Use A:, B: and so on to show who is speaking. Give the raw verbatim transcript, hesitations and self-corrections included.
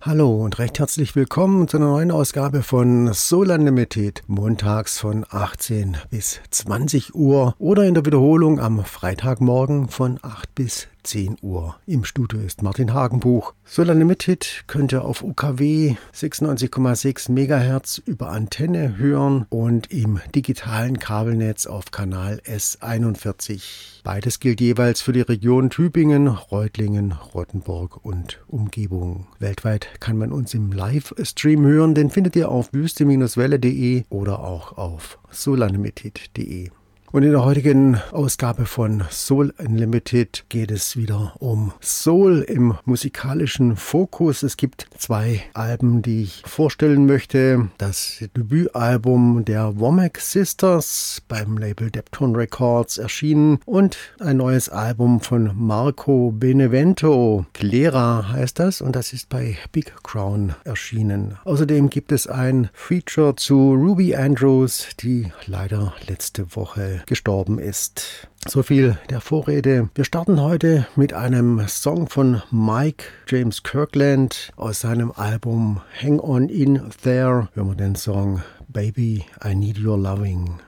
A: Hallo und recht herzlich willkommen zu einer neuen Ausgabe von Soul Unlimited, montags von achtzehn bis zwanzig Uhr oder in der Wiederholung am Freitagmorgen von acht bis zehn Uhr. Im Studio ist Martin Hagenbuch. Soul Unlimited könnt ihr auf U K W sechsundneunzig Komma sechs Megahertz über Antenne hören und im digitalen Kabelnetz auf Kanal S einundvierzig. Beides gilt jeweils für die Region Tübingen, Reutlingen, Rottenburg und Umgebung. Weltweit kann man uns im Livestream hören, den findet ihr auf wüste Welle punkt de oder auch auf soul unlimited punkt de. Und in der heutigen Ausgabe von Soul Unlimited geht es wieder um Soul im musikalischen Fokus. Es gibt zwei Alben, die ich vorstellen möchte. Das Debütalbum der Womack Sisters, beim Label Deptone Records erschienen, und ein neues Album von Marco Benevento. Clera heißt das, und das ist bei Big Crown erschienen. Außerdem gibt es ein Feature zu Ruby Andrews, die leider letzte Woche gestorben ist. So viel der Vorrede. Wir starten heute mit einem Song von Mike James Kirkland aus seinem Album Hang On In There. Hören wir den Song Baby, I Need Your Loving.